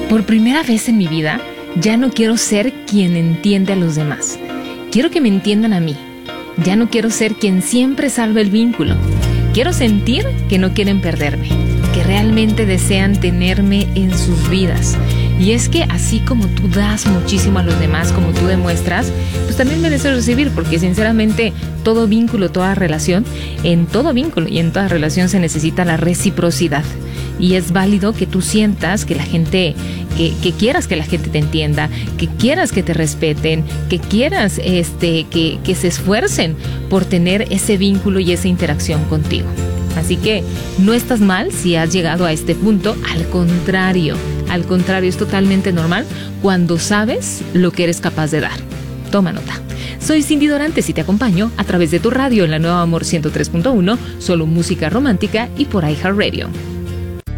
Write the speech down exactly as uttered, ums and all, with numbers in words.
Por primera vez en mi vida, ya no quiero ser quien entiende a los demás. Quiero que me entiendan a mí. Ya no quiero ser quien siempre salva el vínculo. Quiero sentir que no quieren perderme, que realmente desean tenerme en sus vidas. Y es que así como tú das muchísimo a los demás, como tú demuestras, pues también mereces recibir, porque sinceramente todo vínculo, toda relación, en todo vínculo y en toda relación se necesita la reciprocidad. Y es válido que tú sientas que la gente, que, que quieras que la gente te entienda, que quieras que te respeten, que quieras este, que, que se esfuercen por tener ese vínculo y esa interacción contigo. Así que no estás mal si has llegado a este punto, al contrario, al contrario, es totalmente normal cuando sabes lo que eres capaz de dar. Toma nota. Soy Cindy Dorantes y te acompaño a través de tu radio en la Nueva Amor ciento tres punto uno, solo música romántica y por iHeartRadio.